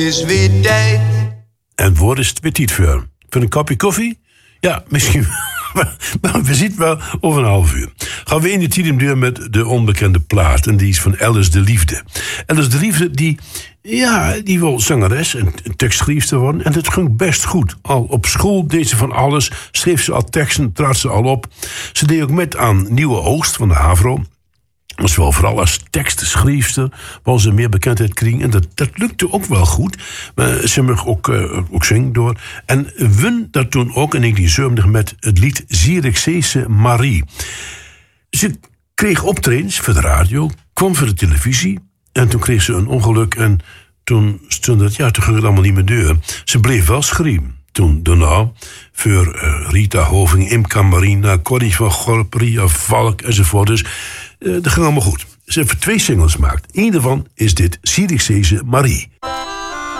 Is weer tijd. En waar is het weer tijd voor? Voor een kopje koffie? Ja, misschien. Maar we zitten wel over een half uur. Gaan we in de tijd deur met de onbekende plaat. En die is van Alice de Liefde. Alice de Liefde, die wil zangeres en tekstschrijfster worden. En dat ging best goed. Al op school deed ze van alles. Schreef ze al teksten, trad ze al op. Ze deed ook met aan Nieuwe Oost van de HAVRO. Dus wel vooral als tekstschrijfster wou ze meer bekendheid krijgen. En dat lukte ook wel goed. Maar ze mag ook zingen door. En won dat toen ook in 1970 met het lied Zierikzee Marie. Ze kreeg optredens voor de radio, kwam voor de televisie. En toen kreeg ze een ongeluk. En toen stond het, toen ging het allemaal niet meer deur. Ze bleef wel schreeuwen. Toen daarna voor Rita Hoving, Imca Marina, Corrie van Gorp, Ria Valk enzovoort. Dus dat ging allemaal goed. Ze hebben 2 singles gemaakt. Eén daarvan is dit Zierikzee Marie.